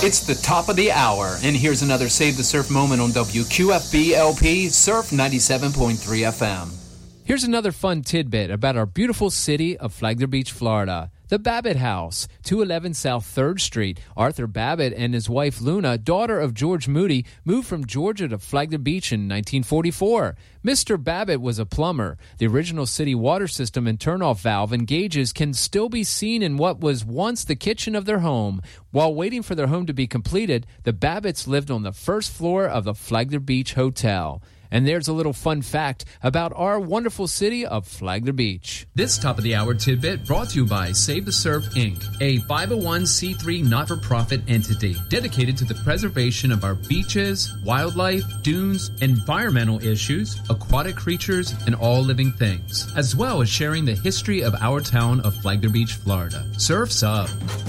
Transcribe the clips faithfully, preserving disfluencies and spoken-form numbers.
It's the top of the hour, and here's another Save the Surf moment on W Q F B L P Surf ninety-seven point three F M. Here's another fun tidbit about our beautiful city of Flagler Beach, Florida. The Babbitt House, two eleven South third Street. Arthur Babbitt and his wife Luna, daughter of George Moody, moved from Georgia to Flagler Beach in nineteen forty-four. Mister Babbitt was a plumber. The original city water system and turnoff valve and gauges can still be seen in what was once the kitchen of their home. While waiting for their home to be completed, the Babbitts lived on the first floor of the Flagler Beach Hotel. And there's a little fun fact about our wonderful city of Flagler Beach. This top-of-the-hour tidbit brought to you by Save the Surf, Incorporated, a five oh one c three not-for-profit entity dedicated to the preservation of our beaches, wildlife, dunes, environmental issues, aquatic creatures, and all living things, as well as sharing the history of our town of Flagler Beach, Florida. Surf's up.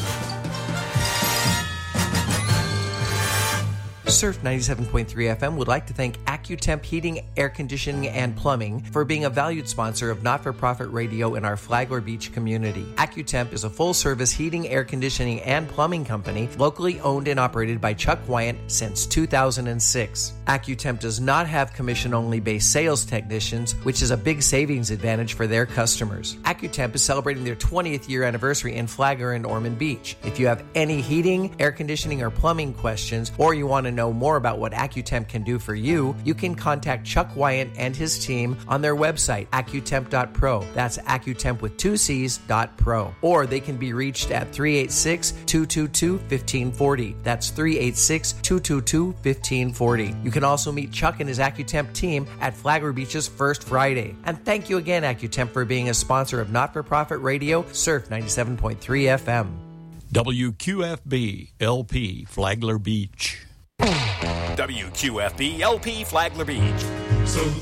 Surf ninety-seven point three F M would like to thank AccuTemp Heating, Air Conditioning, and Plumbing for being a valued sponsor of not-for-profit radio in our Flagler Beach community. AccuTemp is a full-service heating, air conditioning, and plumbing company locally owned and operated by Chuck Wyant since two thousand six. AccuTemp does not have commission-only based sales technicians, which is a big savings advantage for their customers. AccuTemp is celebrating their twentieth year anniversary in Flagler and Ormond Beach. If you have any heating, air conditioning, or plumbing questions, or you want to know more about what AccuTemp can do for you, you can contact Chuck Wyant and his team on their website, accutemp dot pro. That's AccuTemp with two C's dot pro. Or they can be reached at three eight six, two two two, one five four zero. That's three eight six, two two two, one five four zero. You can also meet Chuck and his AccuTemp team at Flagler Beach's First Friday. And thank you again, AccuTemp, for being a sponsor of Not-for-Profit Radio, Surf ninety-seven point three F M. W Q F B L P Flagler Beach. W Q F B L P Flagler Beach. So